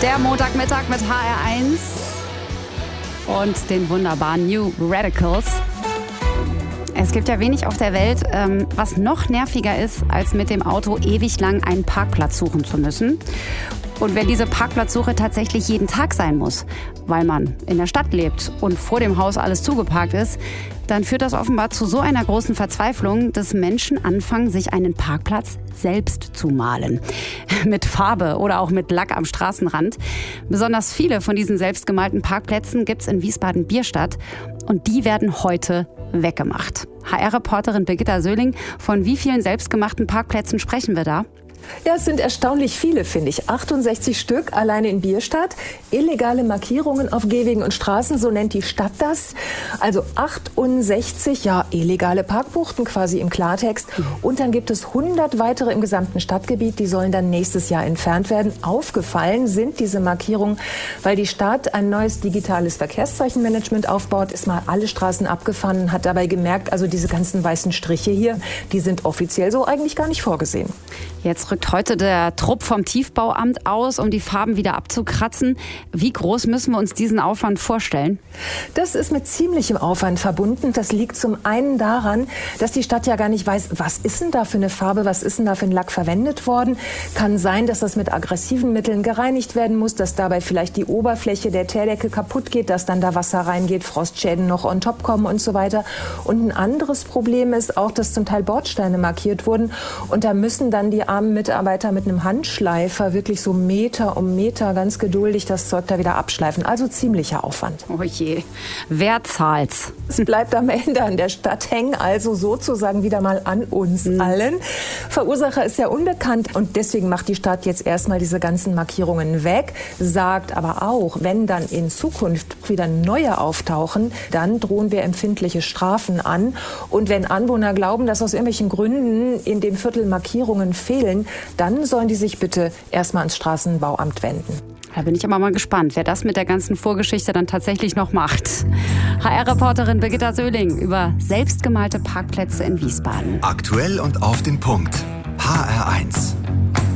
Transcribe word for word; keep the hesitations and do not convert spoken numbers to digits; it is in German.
Der Montagmittag mit H R eins und den wunderbaren New Radicals. Es gibt ja wenig auf der Welt, ähm, was noch nerviger ist, als mit dem Auto ewig lang einen Parkplatz suchen zu müssen. Und wenn diese Parkplatzsuche tatsächlich jeden Tag sein muss, weil man in der Stadt lebt und vor dem Haus alles zugeparkt ist, dann führt das offenbar zu so einer großen Verzweiflung, dass Menschen anfangen, sich einen Parkplatz selbst zu malen. Mit Farbe oder auch mit Lack am Straßenrand. Besonders viele von diesen selbstgemalten Parkplätzen gibt's in Wiesbaden-Bierstadt und die werden heute weggemacht. H R-Reporterin Birgitta Söhling, von wie vielen selbstgemachten Parkplätzen sprechen wir da? Ja, es sind erstaunlich viele, finde ich. achtundsechzig Stück alleine in Bierstadt. Illegale Markierungen auf Gehwegen und Straßen, so nennt die Stadt das. Also achtundsechzig, ja, illegale Parkbuchten quasi im Klartext. Und dann gibt es hundert weitere im gesamten Stadtgebiet, die sollen dann nächstes Jahr entfernt werden. Aufgefallen sind diese Markierungen, weil die Stadt ein neues digitales Verkehrszeichenmanagement aufbaut, ist mal alle Straßen abgefahren, hat dabei gemerkt, also diese ganzen weißen Striche hier, die sind offiziell so eigentlich gar nicht vorgesehen. Jetzt rückt heute der Trupp vom Tiefbauamt aus, um die Farben wieder abzukratzen. Wie groß müssen wir uns diesen Aufwand vorstellen? Das ist mit ziemlichem Aufwand verbunden. Das liegt zum einen daran, dass die Stadt ja gar nicht weiß, was ist denn da für eine Farbe, was ist denn da für ein Lack verwendet worden. Kann sein, dass das mit aggressiven Mitteln gereinigt werden muss, dass dabei vielleicht die Oberfläche der Teerdecke kaputt geht, dass dann da Wasser reingeht, Frostschäden noch on top kommen und so weiter. Und ein anderes Problem ist auch, dass zum Teil Bordsteine markiert wurden und da müssen dann die armen Mitarbeiter mit einem Handschleifer wirklich so Meter um Meter ganz geduldig das Zeug da wieder abschleifen. Also ziemlicher Aufwand. Oh je. Wer zahlt's? Es bleibt am Ende an der Stadt hängen, also sozusagen wieder mal an uns mhm. allen. Verursacher ist ja unbekannt und deswegen macht die Stadt jetzt erstmal diese ganzen Markierungen weg, sagt aber auch, wenn dann in Zukunft wieder neue auftauchen, dann drohen wir empfindliche Strafen an. Und wenn Anwohner glauben, dass aus irgendwelchen Gründen in dem Viertel Markierungen fehlen, dann sollen die sich bitte erstmal ans Straßenbauamt wenden. Da bin ich aber mal gespannt, wer das mit der ganzen Vorgeschichte dann tatsächlich noch macht. H R-Reporterin Birgitta Söhling über selbstgemalte Parkplätze in Wiesbaden. Aktuell und auf den Punkt. H R eins.